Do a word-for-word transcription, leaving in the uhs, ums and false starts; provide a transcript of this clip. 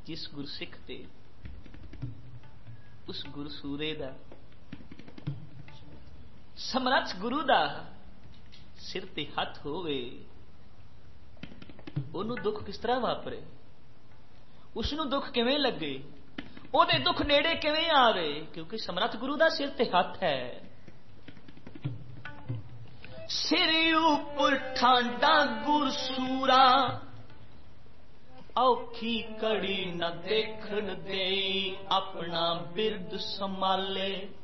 जिस गुरसिख ते उस गुरसूरे दा समरथ गुरु दा सिर ते हथ होवे ओनू दुख किस तरह वापरे उसनू दुख किवें लगे ओदे दुख नेड़े किवें आवे क्योंकि समरथ गुरु दा सिर ते हथ है सिर ऊपर ठांडा गुरसूरा औखी कड़ी न देखण दे अपना बिरद संभाले